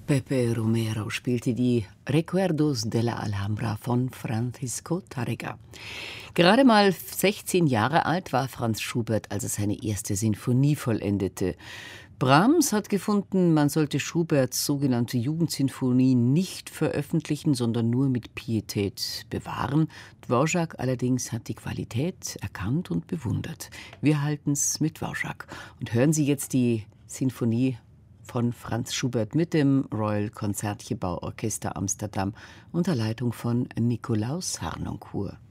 Pepe Romero spielte die Recuerdos de la Alhambra von Francisco Tárrega. Gerade mal 16 Jahre alt war Franz Schubert, als er seine erste Sinfonie vollendete. Brahms hat gefunden, man sollte Schuberts sogenannte Jugendsinfonie nicht veröffentlichen, sondern nur mit Pietät bewahren. Dvorak allerdings hat die Qualität erkannt und bewundert. Wir halten's mit Dvorak und hören Sie jetzt die Sinfonie von Franz Schubert mit dem Royal Concertgebouw Orchester Amsterdam unter Leitung von Nikolaus Harnoncourt.